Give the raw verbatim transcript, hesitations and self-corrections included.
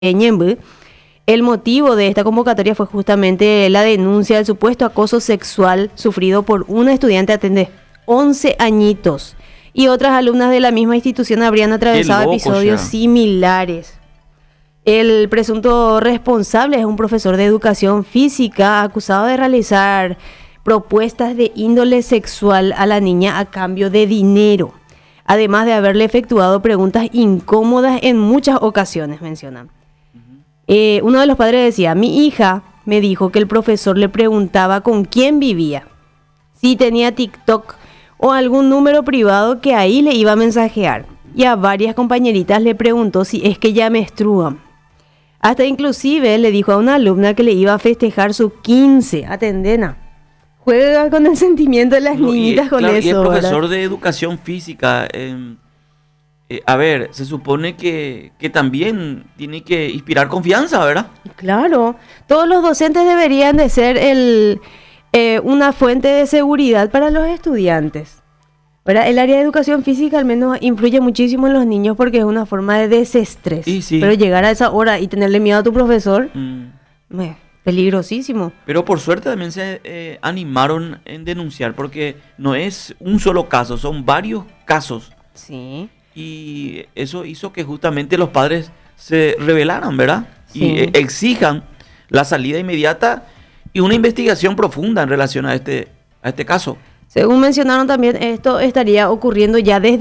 Ñemby. El motivo de esta convocatoria fue justamente la denuncia del supuesto acoso sexual sufrido por una estudiante, atende, once añitos, y otras alumnas de la misma institución habrían atravesado loco, episodios ya. similares. El presunto responsable es un profesor de educación física acusado de realizar propuestas de índole sexual a la niña a cambio de dinero, además de haberle efectuado preguntas incómodas en muchas ocasiones, mencionan. Eh, uno de los padres decía: mi hija me dijo que el profesor le preguntaba con quién vivía, si tenía TikTok o algún número privado que ahí le iba a mensajear. Y a varias compañeritas le preguntó si es que ya menstruan. Hasta inclusive le dijo a una alumna que le iba a festejar su quince. Atendena. Juega con el sentimiento de las No, y, niñitas con claro, y el eso, profesor ¿verdad? de educación física, eh, eh, a ver, se supone que, que también tiene que inspirar confianza, ¿verdad? Claro, todos los docentes deberían de ser el, eh, una fuente de seguridad para los estudiantes, ¿verdad? El área de educación física al menos influye muchísimo en los niños porque es una forma de desestrés. Y sí. Pero llegar a esa hora y tenerle miedo a tu profesor, Mm. eh, peligrosísimo. Pero por suerte también se eh, animaron en denunciar, porque no es un solo caso, son varios casos. Sí, Y eso hizo que justamente los padres se rebelaran, ¿verdad? sí. Y eh, exijan la salida inmediata y una investigación profunda en relación a este, a este caso. Según mencionaron también, esto estaría ocurriendo ya desde